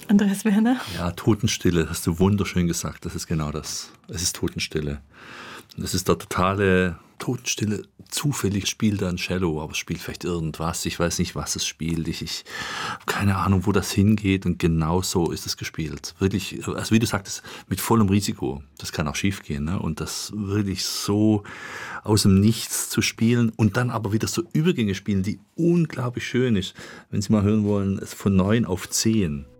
Andreas Werner? Ja, Totenstille, hast du wunderschön gesagt. Das ist genau das. Es ist Totenstille. Es ist der totale Totenstille. Zufällig spielt er ein Cello, aber es spielt vielleicht irgendwas. Ich weiß nicht, was es spielt. Ich habe keine Ahnung, wo das hingeht. Und genau so ist es gespielt. Wirklich, also wie du sagtest, mit vollem Risiko. Das kann auch schief gehen. Ne? Und das wirklich so aus dem Nichts zu spielen und dann aber wieder so Übergänge spielen, die unglaublich schön ist. Wenn Sie mal hören wollen, von 9 auf 10.